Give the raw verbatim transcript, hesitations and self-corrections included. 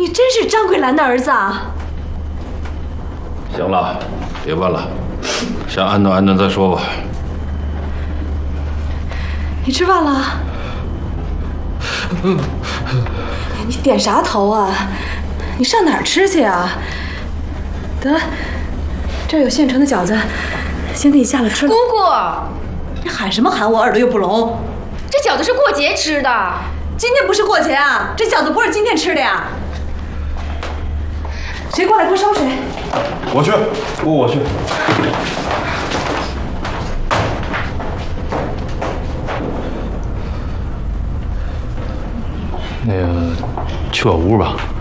你真是张桂兰的儿子啊！ 行了，别问了，先安顿安顿再说吧。 你吃饭了？你点啥头啊？你上哪儿吃去啊？得，这儿有现成的饺子，先给你下了吃了。 姑姑， 你喊什么喊？我耳朵又不聋。 这饺子是过节吃的。 今天不是过节啊，这饺子不是今天吃的呀。谁过来给我烧水？ 我去，我我去。 那个，去我屋吧。